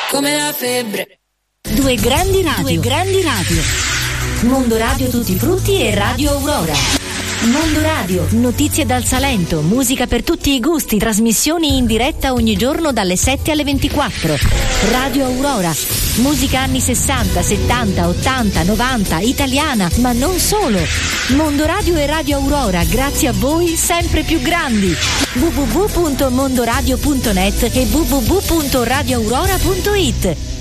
come la febbre. Due grandi radio. Mondo Radio Tutti i Frutti e Radio Aurora. Mondo Radio, notizie dal Salento, musica per tutti i gusti, trasmissioni in diretta ogni giorno dalle 7 alle 24. Radio Aurora, musica anni 60, 70, 80, 90, italiana, ma non solo. Mondo Radio e Radio Aurora, grazie a voi, sempre più grandi. www.mondoradio.net e www.radioaurora.it.